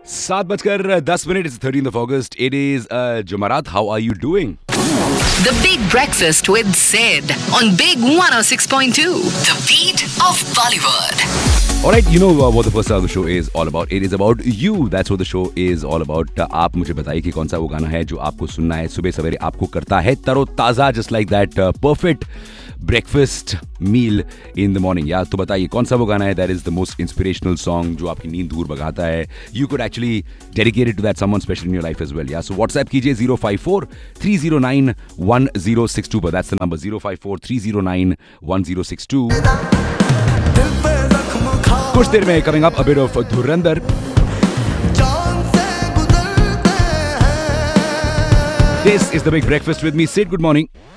7:10 It's the 13th of August. It is Jumarat. How are you doing? The Big Breakfast with Sid on Big 106.2. The beat of Bollywood. Alright, you know what the first hour of the show is all about. It is about you. That's what the show is all about. आप मुझे बताइए कि कौन सा वो गाना है जो आपको सुनना है सुबह सवेरे आपको करता है तरोताजा just like that perfect breakfast meal in the morning. या तो बताइए कौन सा वो गाना है that is the most inspirational song जो आपकी नींद दूर भगाता है. You could actually dedicate it to that someone special in your life as well. Yeah, so WhatsApp कीजिए 054-309-1062 पर. That's the number 054-309-1062. कुछ देर में coming up a bit of Dhurandhar. This is the Big Breakfast with me, Sid. Good morning.